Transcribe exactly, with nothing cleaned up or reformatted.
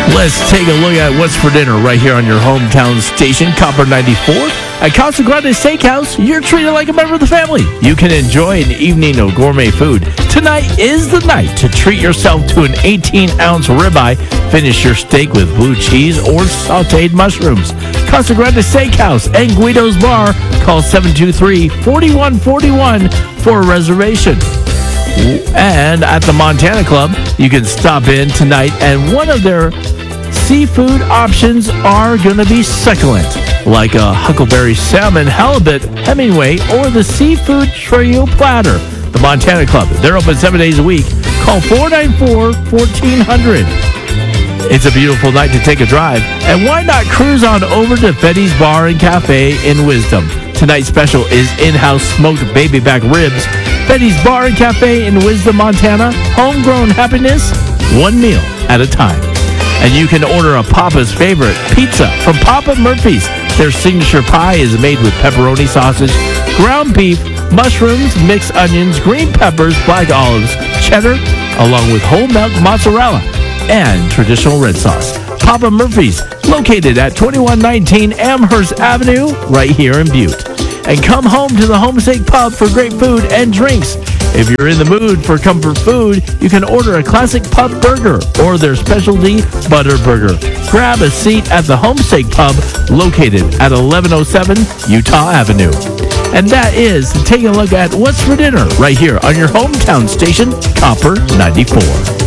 Let's take a look at what's for dinner right here on your hometown station, Copper ninety-four. At Casa Grande Steakhouse, you're treated like a member of the family. You can enjoy an evening of gourmet food. Tonight is the night to treat yourself to an eighteen-ounce ribeye. Finish your steak with blue cheese or sautéed mushrooms. Casa Grande Steakhouse and Guido's Bar. Call seven two three, four one four one for a reservation. And at the Montana Club, you can stop in tonight, and one of their seafood options are going to be succulent, like a huckleberry salmon halibut Hemingway or the seafood trio platter. The Montana Club, they're open seven days a week. Call four nine four, fourteen hundred. It's a beautiful night to take a drive, and why not cruise on over to Fetty's Bar and Cafe in Wisdom? Tonight's special is in-house smoked baby back ribs. Fetty's Bar and Cafe in Wisdom, Montana. Homegrown happiness, one meal at a time. And you can order a Papa's favorite pizza from Papa Murphy's. Their signature pie is made with pepperoni sausage, ground beef, mushrooms, mixed onions, green peppers, black olives, cheddar, along with whole milk mozzarella and traditional red sauce. Papa Murphy's, located at twenty-one nineteen Amherst Avenue, right here in Butte. And come home to the Homestake Pub for great food and drinks. If you're in the mood for comfort food, you can order a classic pub burger or their specialty butter burger. Grab a seat at the Homestake Pub, located at eleven oh seven Utah Avenue. And that is taking a look at what's for dinner right here on your hometown station, Copper ninety-four.